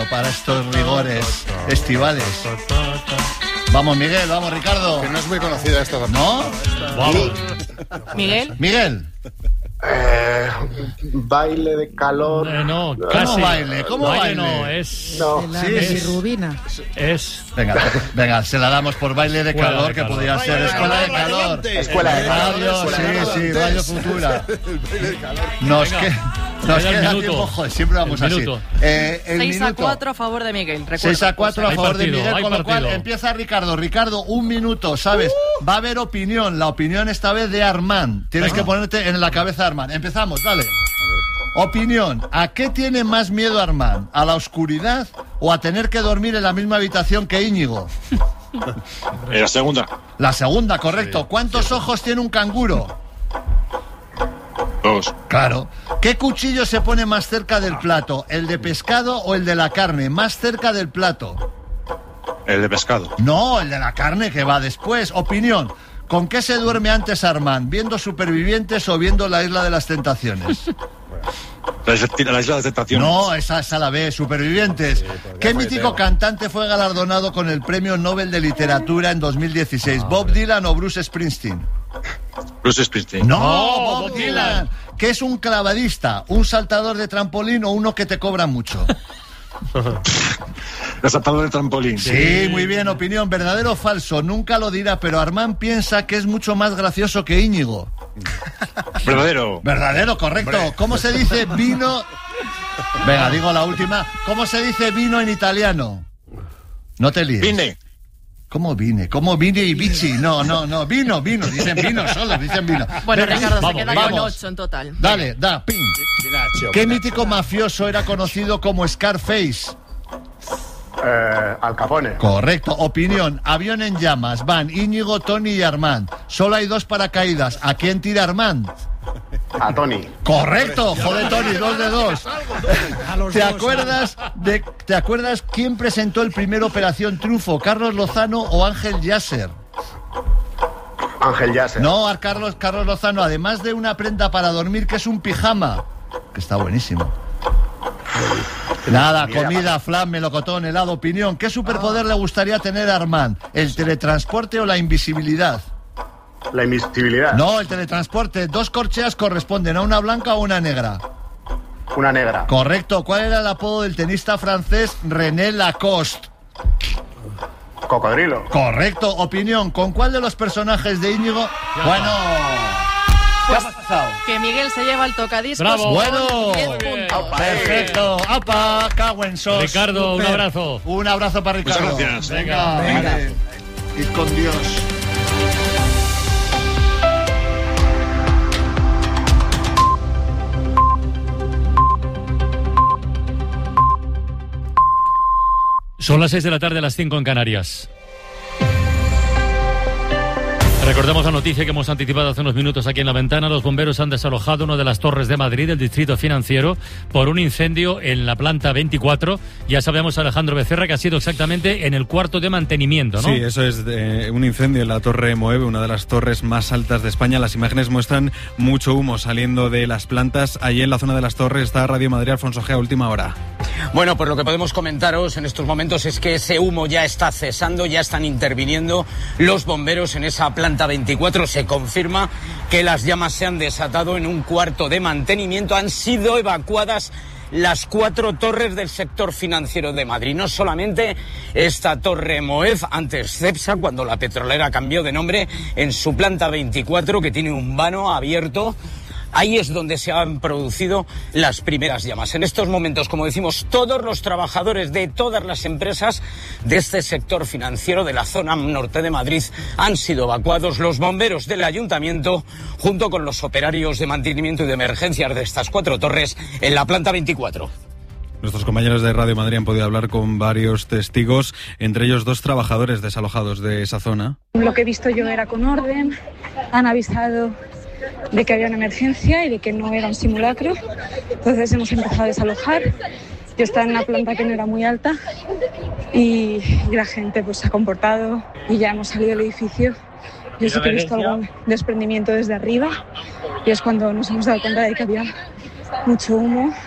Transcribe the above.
para estos rigores estivales. Vamos, Miguel, vamos, Ricardo. Que no es muy conocida esta. ¿No? Vamos. Miguel. Baile de calor. No, ¿Cómo casi. baile? ¿Cómo baile? No, es... No. La Sí, bilirrubina. Es... Venga, se la damos por baile de Escuela calor, de que calor. podría ser Escuela de Calor. Escuela de calor. Radio, sí, Radio Futura. Nos Venga, queda el tiempo, minuto. joder, siempre vamos El así. minuto. El 6-4 a favor de Miguel, recuerdo. 6-4 a Hay favor de partido, Miguel, hay con lo cual partido. empieza Ricardo. Ricardo, un minuto, ¿sabes? Va a haber opinión, la opinión esta vez de Armand. Tienes que ponerte en la cabeza de Armand. Empezamos, dale. Opinión, ¿a qué tiene más miedo Armand? ¿A la oscuridad o a tener que dormir en la misma habitación que Íñigo? La segunda. La segunda, correcto. ¿Cuántos ojos tiene un canguro? 2. Claro. ¿Qué cuchillo se pone más cerca del plato? ¿El de pescado o el de la carne? Más cerca del plato. El de pescado. No, el de la carne que va después. Opinión. ¿Con qué se duerme antes Armand? ¿Viendo Supervivientes o viendo La Isla de las Tentaciones? La Isla de Tentaciones. No, esa la ve, Supervivientes. ¿Qué mítico cantante fue galardonado con el Premio Nobel de Literatura en 2016? ¿Bob Dylan o Bruce Springsteen? Bruce Springsteen. No, No, Bob Dylan. ¿Qué es un clavadista? ¿Un saltador de trampolín o uno que te cobra mucho? El saltador de trampolín. Sí, muy bien, opinión. ¿Verdadero o falso? Nunca lo dirá, pero Armand piensa que es mucho más gracioso que Íñigo. Verdadero. Verdadero, correcto. ¿Cómo se dice vino? Venga, digo la última. ¿Cómo se dice vino en italiano? No te líes. Vine. ¿Cómo vine? ¿Cómo vine y bici? No. Vino. Dicen vino solo, dicen vino. Bueno, Venga, Ricardo, vamos, se queda vamos. con 8 en total. Dale, ping. ¿Qué mítico mafioso era conocido como Scarface? Al Capone. Correcto. Opinión. Avión en llamas. Van Íñigo, Tony y Armand. Solo hay 2 paracaídas. ¿A quién tira Armand? A Tony. Correcto. Joder, Tony, 2 de 2. ¿Te acuerdas quién presentó el primer Operación Trufo? ¿Carlos Lozano o Ángel Yasser? Ángel Yasser. No, Carlos Lozano. Además de una prenda para dormir, que es un pijama. Que está buenísimo. Nada, comida, flan, melocotón, helado, opinión. ¿Qué superpoder le gustaría tener a Armand? ¿El teletransporte o la invisibilidad? La invisibilidad. No, el teletransporte. 2 corcheas corresponden a una blanca o una negra. Una negra. Correcto. ¿Cuál era el apodo del tenista francés René Lacoste? Cocodrilo. Correcto. Opinión. ¿Con cuál de los personajes de Íñigo? Bueno... ¿Qué ha pasado? Que Miguel se lleva el tocadiscos. Bravo. con Bueno. 10 Muy bien. puntos. Perfecto. ¡Apa! ¡Cago en sos! Ricardo, un Super. abrazo. Un abrazo para Ricardo. Muchas gracias. Venga. Venga. Y con Dios. Son las 6 de la tarde, las 5 en Canarias. Recordamos la noticia que hemos anticipado hace unos minutos aquí en La Ventana. Los bomberos han desalojado una de las torres de Madrid, del distrito financiero, por un incendio en la planta 24. Ya sabemos, Alejandro Becerra, que ha sido exactamente en el cuarto de mantenimiento, ¿no? Sí, eso es un incendio en la Torre Moeve, una de las torres más altas de España. Las imágenes muestran mucho humo saliendo de las plantas. Allí en la zona de las torres está Radio Madrid, Alfonso G. a última hora. Bueno, pues lo que podemos comentaros en estos momentos es que ese humo ya está cesando, ya están interviniendo los bomberos en esa planta 24. Se confirma que las llamas se han desatado en un cuarto de mantenimiento. Han sido evacuadas las 4 torres del sector financiero de Madrid. No solamente esta torre Moev, antes Cepsa, cuando la petrolera cambió de nombre, en su planta 24, que tiene un vano abierto. Ahí es donde se han producido las primeras llamas. En estos momentos, como decimos, todos los trabajadores de todas las empresas de este sector financiero de la zona norte de Madrid han sido evacuados. Los bomberos del ayuntamiento, junto con los operarios de mantenimiento y de emergencias de estas 4 torres en la planta 24. Nuestros compañeros de Radio Madrid han podido hablar con varios testigos, entre ellos 2 trabajadores desalojados de esa zona. Lo que he visto yo era con orden, han avisado de que había una emergencia y de que no era un simulacro. Entonces hemos empezado a desalojar. Yo estaba en una planta que no era muy alta y la gente pues se ha comportado y ya hemos salido del edificio. Yo sí que he visto algún desprendimiento desde arriba y es cuando nos hemos dado cuenta de que había mucho humo.